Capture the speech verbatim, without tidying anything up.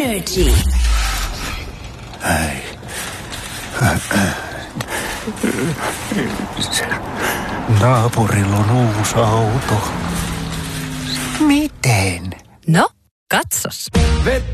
Energy. Ei. Naapurilla on uusi auto. Miten? No, katsos.